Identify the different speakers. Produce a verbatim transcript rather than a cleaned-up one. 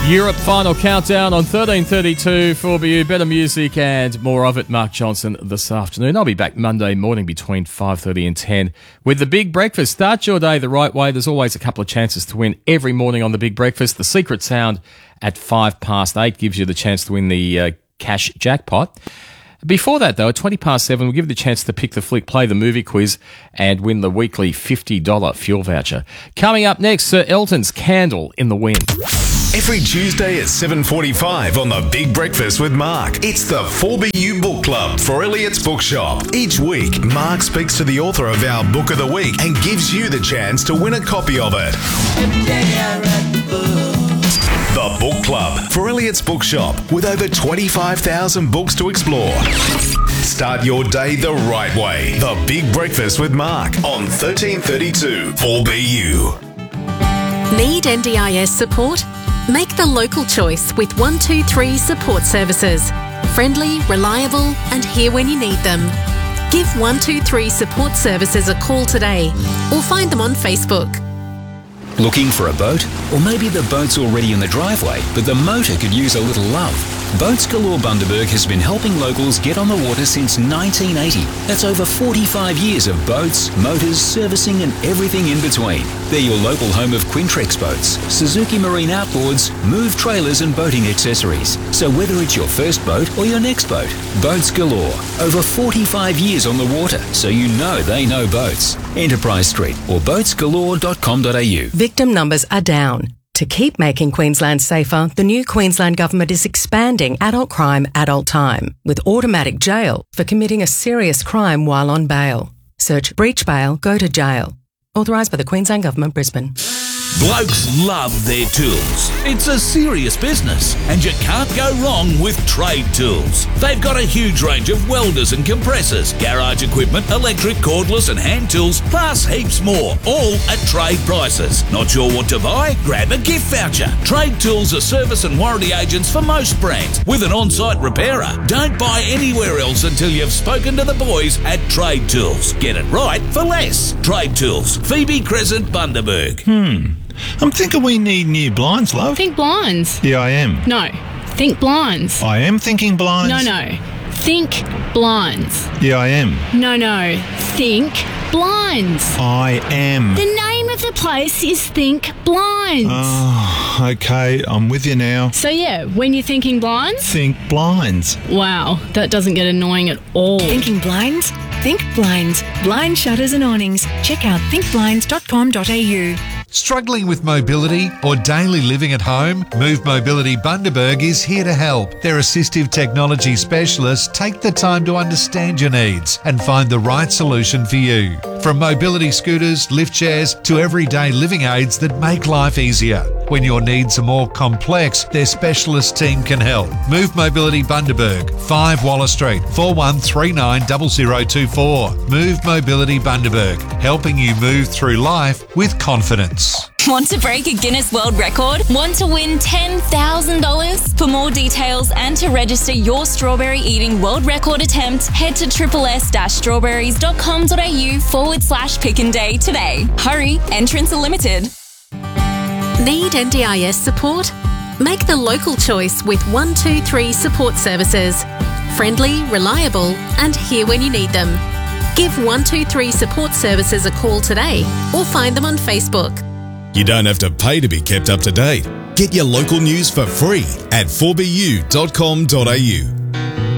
Speaker 1: Europe final countdown on thirteen thirty-two for B U. Better music and more of it. Mark Johnson this afternoon. I'll be back Monday morning between five thirty and ten with The Big Breakfast. Start your day the right way. There's always a couple of chances to win every morning on The Big Breakfast. The secret sound at five past eight gives you the chance to win the uh, cash jackpot. Before that, though, at twenty past seven, we'll give you the chance to pick the flick, play the movie quiz, and win the weekly fifty dollars fuel voucher. Coming up next, Sir Elton's Candle in the Wind.
Speaker 2: Every Tuesday at seven forty-five on The Big Breakfast with Mark, it's the four B U Book Club for Elliot's Bookshop. Each week, Mark speaks to the author of our Book of the Week and gives you the chance to win a copy of it.
Speaker 3: Every day I read the book.
Speaker 2: The Book Club for Elliot's Bookshop, with over twenty-five thousand books to explore. Start your day the right way. The Big Breakfast with Mark on thirteen thirty-two four B U.
Speaker 4: Need N D I S support? Make the local choice with one two three Support Services. Friendly, reliable, and here when you need them. Give one two three Support Services a call today or find them on Facebook.
Speaker 5: Looking for a boat? Or maybe the boat's already in the driveway, but the motor could use a little love. Boats Galore Bundaberg has been helping locals get on the water since nineteen eighty. That's over forty-five years of boats, motors, servicing and everything in between. They're your local home of Quintrex boats, Suzuki Marine Outboards, Move trailers and boating accessories. So whether it's your first boat or your next boat, Boats Galore. Over forty-five years on the water, so you know they know boats. Enterprise Street or boats galore dot com dot a u.
Speaker 4: Victim numbers are down. To keep making Queensland safer, the new Queensland Government is expanding adult crime, adult time, with automatic jail for committing a serious crime while on bail. Search breach bail, go to jail. Authorised by the Queensland Government, Brisbane.
Speaker 6: Blokes love their tools. It's a serious business, and you can't go wrong with Trade Tools. They've got a huge range of welders and compressors, garage equipment, electric, cordless and hand tools, plus heaps more, all at trade prices. Not sure what to buy? Grab a gift voucher. Trade Tools are service and warranty agents for most brands, with an on-site repairer. Don't buy anywhere else until you've spoken to the boys at Trade Tools. Get it right for less. Trade Tools, Phoebe Crescent, Bundaberg.
Speaker 7: Hmm. I'm thinking we need new blinds, love.
Speaker 8: Think blinds.
Speaker 7: Yeah, I am.
Speaker 8: No. Think blinds.
Speaker 7: I am thinking blinds.
Speaker 8: No, no. Think blinds.
Speaker 7: Yeah, I am.
Speaker 8: No, no. Think blinds.
Speaker 7: I am.
Speaker 8: The name of the place is Think Blinds.
Speaker 7: Oh, okay. I'm with you now.
Speaker 8: So yeah, when you're thinking blinds?
Speaker 7: Think blinds.
Speaker 8: Wow, that doesn't get annoying at all.
Speaker 9: Thinking blinds? Think Blinds. Blind shutters and awnings. Check out think blinds dot com dot a u.
Speaker 10: Struggling with mobility or daily living at home? Move Mobility Bundaberg is here to help. Their assistive technology specialists take the time to understand your needs and find the right solution for you. From mobility scooters, lift chairs to everyday living aids that make life easier. When your needs are more complex, their specialist team can help. Move Mobility Bundaberg, five Wallace Street, four one three nine zero zero two four. Move Mobility Bundaberg, helping you move through life with confidence.
Speaker 11: Want to break a Guinness World Record? Want to win ten thousand dollars? For more details and to register your strawberry eating world record attempt, head to triple s dash strawberries dot com dot a u forward slash pick and day today. Hurry, entrants are limited.
Speaker 4: Need N D I S support? Make the local choice with one two three Support Services. Friendly, reliable, and here when you need them. Give one two three Support Services a call today or find them on Facebook.
Speaker 2: You don't have to pay to be kept up to date. Get your local news for free at four b u dot com dot a u.